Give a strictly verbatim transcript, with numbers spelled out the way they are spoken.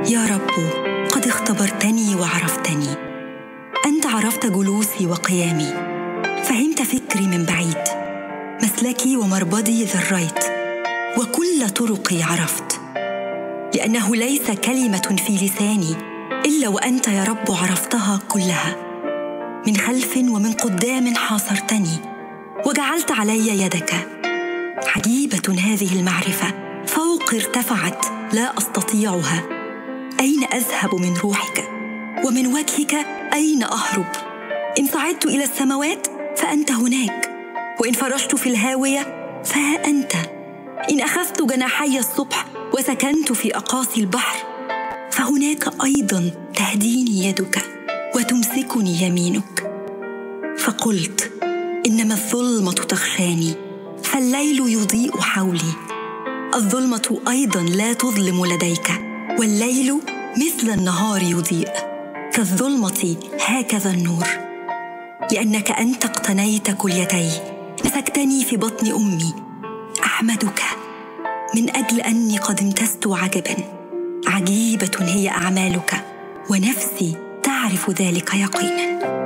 يا رب، قد اختبرتني وعرفتني. أنت عرفت جلوسي وقيامي، فهمت فكري من بعيد. مسلكي ومربضي ذريت، وكل طرقي عرفت. لأنه ليس كلمة في لساني إلا وأنت يا رب عرفتها كلها. من خلف ومن قدام حاصرتني، وجعلت علي يدك. عجيبة هذه المعرفة، فوق ارتفعت لا أستطيعها. أين أذهب من روحك؟ ومن وجهك أين أهرب؟ إن صعدت إلى السماوات فأنت هناك، وإن فرشت في الهاوية فها أنت. إن أخذت جناحي الصبح وسكنت في أقاصي البحر، فهناك أيضا تهديني يدك وتمسكني يمينك. فقلت: إنما الظلمة تغشاني، فالليل يضيء حولي. الظلمة أيضا لا تظلم لديك، والليل مثل النهار يضيء. كالظلمة هكذا النور. لأنك أنت اقتنيت كليتي، مسكتني في بطن أمي. أحمدك من أجل أني قد امتزت عجبا. عجيبة هي أعمالك، ونفسي تعرف ذلك يقينا.